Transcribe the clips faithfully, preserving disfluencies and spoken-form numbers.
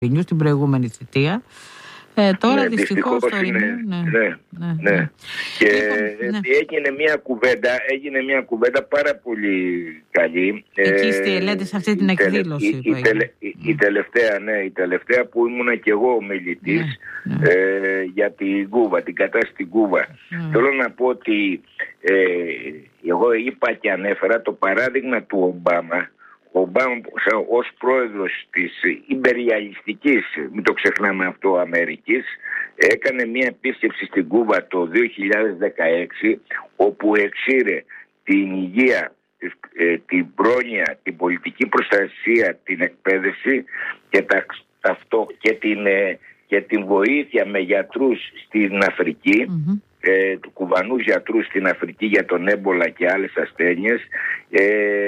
στην προηγούμενη θητεία. Ε, τώρα ναι, δυστυχώς το είναι, ναι, ναι, ναι, ναι. Και λοιπόν, ναι. έγινε μια κουβέντα, έγινε μια κουβέντα πάρα πολύ καλή. Εκεί ε, στη λέτε σε αυτή την η εκδήλωση. Η, η, τελε, η, η τελευταία, ναι, η τελευταία που ήμουνα και εγώ ομιλητής ναι, ναι. Ε, για την Κούβα, την κατάσταση στην Κούβα. Ναι. Θέλω να πω ότι ε, εγώ είπα και ανέφερα το παράδειγμα του Ομπάμα. Ο Ομπάμα ως πρόεδρος της υπεριαλιστικής, μην το ξεχνάμε αυτό, Αμερικής, έκανε μια επίσκεψη στην Κούβα το δύο χιλιάδες δεκαέξι, όπου εξήρε την υγεία, την πρόνοια, την πολιτική προστασία, την εκπαίδευση και, τα, αυτό, και, την, και την βοήθεια με γιατρούς στην Αφρική, mm-hmm. Ε, του κουβανούς γιατρούς στην Αφρική για τον έμπολα και άλλες ασθένειες ε,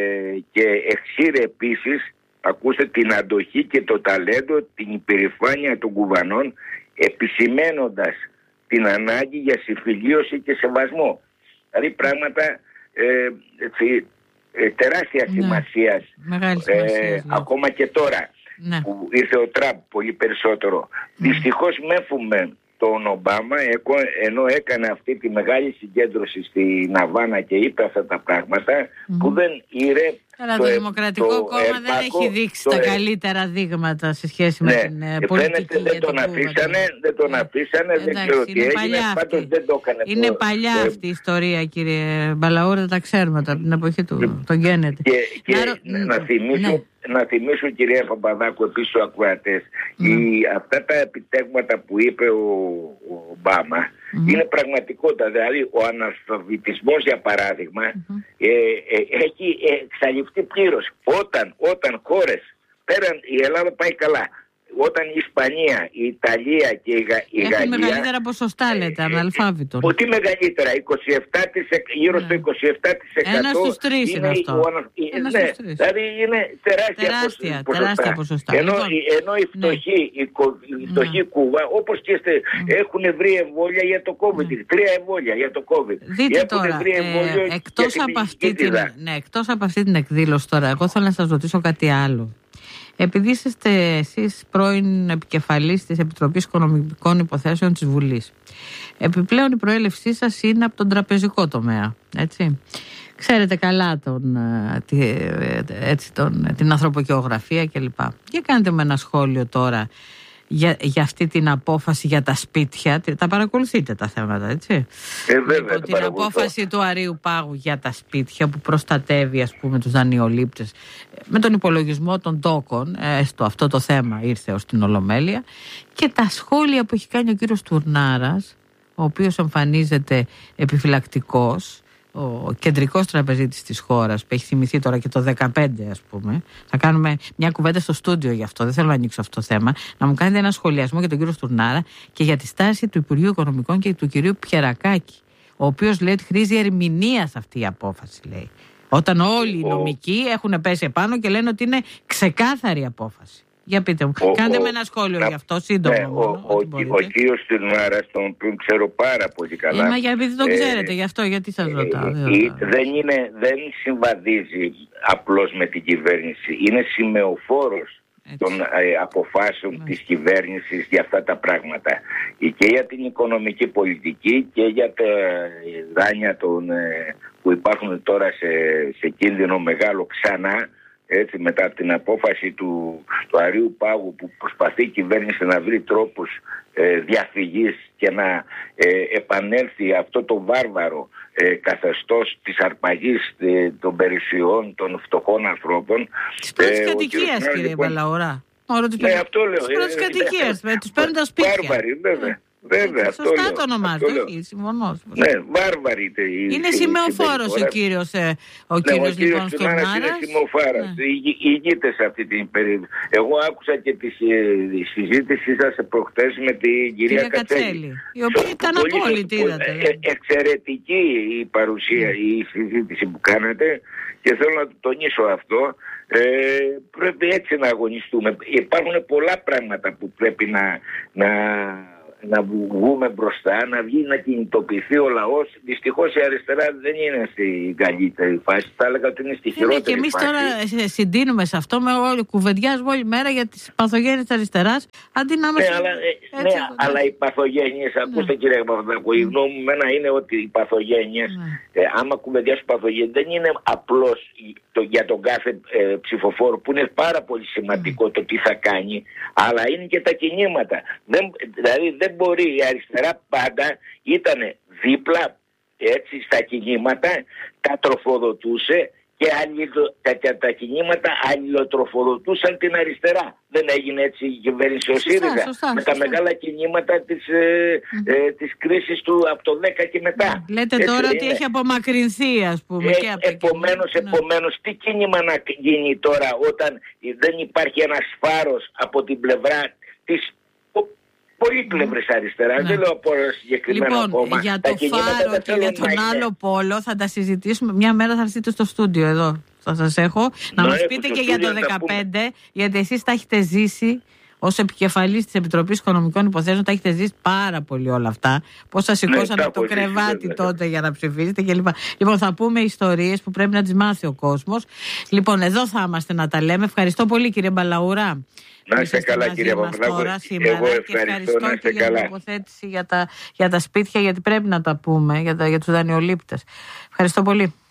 και εξήρε επίσης, ακούστε, την αντοχή και το ταλέντο, την υπερηφάνεια των Κουβανών, επισημένοντας την ανάγκη για συμφιλίωση και σεβασμό. Δηλαδή πράγματα ε, έτσι, ε, τεράστια ναι. σημασίας ε, ακόμα και τώρα ναι. που ήρθε ο Τραμπ πολύ περισσότερο. Ναι. Δυστυχώς μέφουμε τον Ομπάμα, ενώ έκανε αυτή τη μεγάλη συγκέντρωση στην Αβάνα και είπε αυτά τα πράγματα, mm-hmm. που δεν ήρε. Αλλά το, το Δημοκρατικό το Κόμμα ερπάκο, δεν έχει δείξει το τα ε... καλύτερα δείγματα σε σχέση ναι, με την ε, πολιτική. Φαίνεται δεν τον αφήσανε, δεν τον αφήσανε, δεν ξέρω τι έγινε, πάντως δεν το έκανε. Είναι το, παλιά το... αυτή η ιστορία, κύριε Μπαλαούρ, δεν τα ξέρουμε από την εποχή του τον Κέννεντι. Και, και να, να, να θυμίσω, ναι. να θυμίσω, κυρία Παπαδάκου, επίσης στους ακροατές, mm. η, αυτά τα επιτεύγματα που είπε ο, ο Ομπάμα mm-hmm. είναι πραγματικότητα. Δηλαδή ο αναλφαβητισμός, για παράδειγμα, mm-hmm. ε, ε, έχει εξαλειφθεί πλήρως. Όταν, όταν χώρες, πέραν η Ελλάδα πάει καλά, όταν η Ισπανία, η Ιταλία και η, Γα, η Γαλλία... Έχει μεγαλύτερα ποσοστά, λέτε, ε, αναλφάβητων. Ότι μεγαλύτερα, είκοσι επτά τοις εκατό, γύρω ναι. στο είκοσι επτά τοις εκατό. Ένα στους τρεις είναι, είναι αυτό. Ο, Ένα ναι, στους τρεις. Δηλαδή είναι τεράστια, τεράστια, ποσοστά. τεράστια ποσοστά. Ενώ, λοιπόν, ενώ οι φτωχοί, ναι. η, η φτωχή ναι. Κούβα, όπως και είστε, ναι. έχουν βρει εμβόλια για το COVID. Ναι. Τρία εμβόλια για το COVID. Δείτε έχουν τώρα, ε, εκτός, από αυτή την, ναι, εκτός από αυτή την εκδήλωση τώρα, εγώ θέλω να σας ρωτήσω κάτι άλλο. Επειδή είστε εσείς πρώην επικεφαλής της Επιτροπής Οικονομικών Υποθέσεων της Βουλής, επιπλέον η προέλευσή σας είναι από τον τραπεζικό τομέα, έτσι. Ξέρετε καλά τον, έτσι, τον, την ανθρωπογεωγραφία κλπ. Και κάντε με ένα σχόλιο τώρα για, για αυτή την απόφαση για τα σπίτια. Τα παρακολουθείτε τα θέματα, έτσι. Ε, βέβαια, λοιπόν, την απόφαση του Αρείου Πάγου για τα σπίτια που προστατεύει, ας πούμε, τους δανειολήπτες με τον υπολογισμό των τόκων, έστω αυτό το θέμα ήρθε ως την Ολομέλεια, και τα σχόλια που έχει κάνει ο κύριος Τουρνάρας, ο οποίος εμφανίζεται επιφυλακτικός, ο κεντρικός τραπεζίτης της χώρας, που έχει θυμηθεί τώρα και το δεκαπέντε, ας πούμε. Θα κάνουμε μια κουβέντα στο στούντιο γι' αυτό, δεν θέλω να ανοίξω αυτό το θέμα. Να μου κάνετε ένα σχολιασμό για τον κύριο Στουρνάρα και για τη στάση του Υπουργείου Οικονομικών και του κυρίου Πιερακάκη, ο οποίος λέει ότι χρήζει ερμηνείας αυτή η απόφαση, λέει. Όταν όλοι οι νομικοί έχουν πέσει επάνω και λένε ότι είναι ξεκάθαρη απόφαση. Για πείτε μου, ο, κάντε ο, με ένα σχόλιο να, γι' αυτό, σύντομα. Ναι, μόνο, ο, ο, ο κύριος Τουρνάρας, τον οποίο ξέρω πάρα πολύ καλά. Ε, μα για επειδή τον ε, ξέρετε, γι' αυτό, γιατί σας ρωτάω. Ε, ε, δεν, είναι, δεν συμβαδίζει απλώς με την κυβέρνηση. Είναι σημεοφόρος των ε, αποφάσεων mm. της κυβέρνησης για αυτά τα πράγματα. Και για την οικονομική πολιτική και για τα δάνεια των, ε, που υπάρχουν τώρα σε, σε κίνδυνο μεγάλο ξανά. Έτσι, μετά από την απόφαση του, του Αρείου Πάγου, που προσπαθεί η κυβέρνηση να βρει τρόπους ε, διαφυγής και να ε, επανέλθει αυτό το βάρβαρο ε, καθεστώς της αρπαγής ε, των περιουσιών των φτωχών ανθρώπων. Της πρώτης ε, κατοικίας, κύριε λοιπόν, Μπαλαουρά. Ναι, αυτό λέω. Της πρώτης κατοικίας, με τους παίρνουν τα σπίτια. Βάρβαροι, βέβαια. Βέβαια, σωστά αυτό το ονομάζω, όχι, συμφωνώ. Ναι, βάρβαροι. Είναι σημεοφόρος ο κύριος, ο κύριος ναι, λοιπόν Στουρνάρας. Είναι σημεοφόρος, ναι. Ηγείται σε αυτή την περίοδο. Εγώ άκουσα και τη συζήτησή σας προχτές με την κυρία Κατσέλη, η οποία ήταν απόλυτη, είδατε. Εξαιρετική η παρουσία, η συζήτηση που κάνατε, και θέλω να το τονίσω αυτό. Ε, πρέπει έτσι να αγωνιστούμε. Υπάρχουν πολλά πράγματα που πρέπει να, να να βγούμε μπροστά, να βγει να κινητοποιηθεί ο λαός. Δυστυχώς η αριστερά δεν είναι στην καλύτερη φάση. Θα έλεγα ότι είναι στη χειρότερη φάση. Και εμείς φάση. τώρα συντείνουμε σε αυτό, με όλη, κουβεντιάζουμε όλη μέρα για τις παθογένειες της αριστεράς. Αντί να είμαστε. Ναι, αλλά, έτσι, ναι, έτσι, αλλά οι παθογένειες, ναι. Ακούστε κύριε Παπαδάκου, η γνώμη μου είναι ότι οι παθογένειες, ναι. ε, άμα κουβεντιάσουν παθογένειες, δεν είναι απλώς το, για τον κάθε ε, ψηφοφόρο, που είναι πάρα πολύ σημαντικό mm. το τι θα κάνει, αλλά είναι και τα κινήματα. Δεν, δηλαδή δεν μπορεί, η αριστερά πάντα ήταν δίπλα, έτσι, στα κινήματα, τα τροφοδοτούσε και άλλοι, τα, τα, τα κινήματα αλληλοτροφοδοτούσαν την αριστερά. Δεν έγινε έτσι η κυβέρνηση ο ΣΥΡΙΖΑ με σωστά. τα μεγάλα κινήματα της, ε, mm. ε, της κρίσης του από το δέκα και μετά. Λέτε έτσι τώρα είναι. ότι έχει απομακρυνθεί, ας πούμε. Ε, και από επομένως, ναι. επομένως, τι κίνημα να γίνει τώρα όταν δεν υπάρχει ένας φάρος από την πλευρά της πολύπλευρης αριστεράς, ναι. δεν λέω από ένα συγκεκριμένο λοιπόν, κόμμα. Για το φάρο και για τον άλλο πόλο θα τα συζητήσουμε. Μια μέρα θα έρθετε στο στούντιο εδώ. Θα σας έχω. Να, να μας πείτε και για το δεκαπέντε, γιατί εσείς τα έχετε ζήσει ως επικεφαλής της Επιτροπής Οικονομικών Υποθέσεων, τα έχετε ζήσει πάρα πολύ όλα αυτά. Πώς σας σηκώσατε ναι, το κρεβάτι ναι. τότε για να ψηφίσετε κλπ. Λοιπόν, θα πούμε ιστορίες που πρέπει να τις μάθει ο κόσμος. Λοιπόν, εδώ θα είμαστε να τα λέμε. Ευχαριστώ πολύ, κύριε Μπαλαούρα. Να είστε καλά, κύριε Παπαδάκου. Εγώ ευχαριστώ, και ευχαριστώ να και για την τοποθέτηση για τα, για τα σπίτια, γιατί πρέπει να τα πούμε για, τα, για τους δανειολήπτες. Ευχαριστώ πολύ.